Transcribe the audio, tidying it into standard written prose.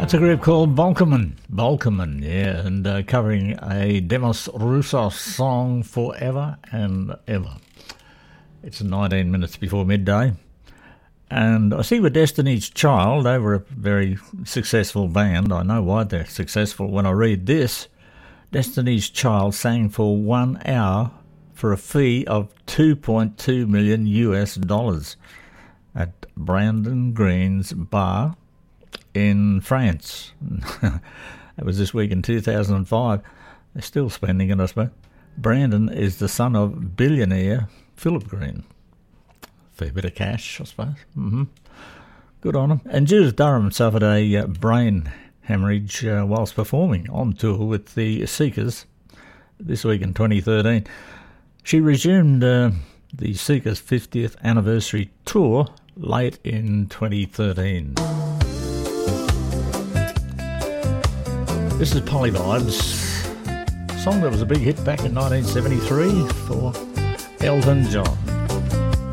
That's a group called Volkerman, yeah, and covering a Demos Roussos song, Forever and Ever. It's 19 minutes before midday. And I see with Destiny's Child, they were a very successful band. I know why they're successful when I read this. Destiny's Child sang for 1 hour for a fee of $2.2 million US at Brandon Green's Bar in France. That was this week in 2005. They're still spending it, I suppose. Brandon is the son of billionaire Philip Green. Fair bit of cash, I suppose. Good on him. And Judith Durham suffered a brain hemorrhage whilst performing on tour with the Seekers this week in 2013. She resumed the Seekers' 50th anniversary tour late in 2013. This is Polly Vibes, a song that was a big hit back in 1973 for Elton John.